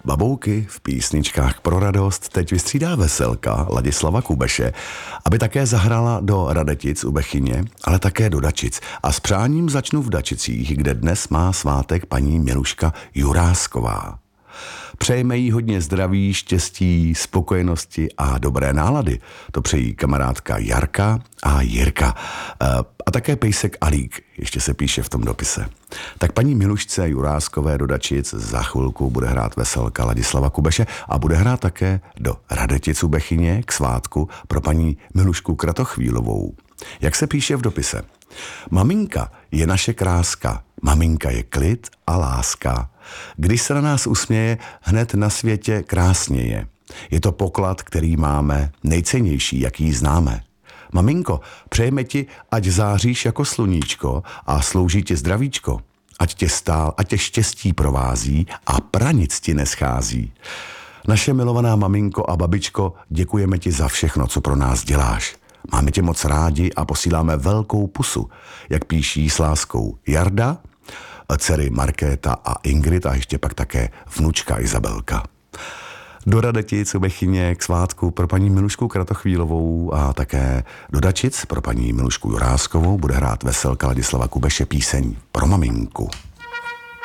Babouky v písničkách pro radost teď vystřídá veselka Ladislava Kubeše, aby také zahrála do Radetic u Bechyně, ale také do Dačic. A s přáním začnu v Dačicích, kde dnes má svátek paní Miluška Jurásková. Přejeme jí hodně zdraví, štěstí, spokojenosti a dobré nálady. To přejí kamarádka Jarka a Jirka. A také pejsek Alík, ještě se píše v tom dopise. Tak paní Milušce Juráskové do Dačic za chvilku bude hrát veselka Ladislava Kubeše a bude hrát také do Radetic u Bechyně k svátku pro paní Milušku Kratochvílovou. Jak se píše v dopise? Maminka je naše kráska, maminka je klid a láska. Když se na nás usměje, hned na světě krásně je. Je to poklad, který máme, nejcennější, jaký známe. Maminko, přejeme ti, ať záříš jako sluníčko a slouží ti zdravíčko. Ať tě štěstí provází a pranic ti neschází. Naše milovaná maminko a babičko, děkujeme ti za všechno, co pro nás děláš. Máme tě moc rádi a posíláme velkou pusu, jak píší s láskou Jarda, dcery Markéta a Ingrid a ještě pak také vnučka Izabelka. Do Radetic u Bechyně k svátku pro paní Milušku Kratochvílovou a také do Dačic pro paní Milušku Juráskovou bude hrát veselka Ladislava Kubeše píseň pro maminku.